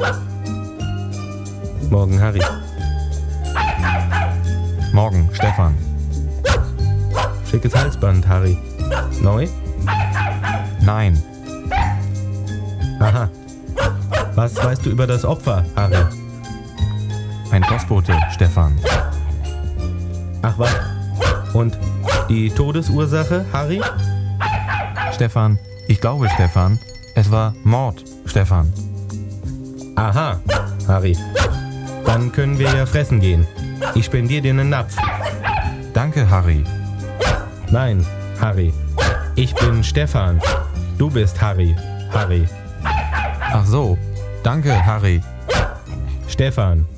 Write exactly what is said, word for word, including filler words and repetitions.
Morgen, Harry. Morgen, Stefan. Schickes Halsband, Harry. Neu? Nein. Aha. Was weißt du über das Opfer, Harry? Ein Postbote, Stefan. Ach was. Und die Todesursache, Harry? Stefan, ich glaube, Stefan, es war Mord, Stefan. Aha, Harry. Dann können wir ja fressen gehen. Ich spendiere dir einen Napf. Danke, Harry. Nein, Harry. Ich bin Stefan. Du bist Harry. Harry. Ach so, danke, Harry. Stefan.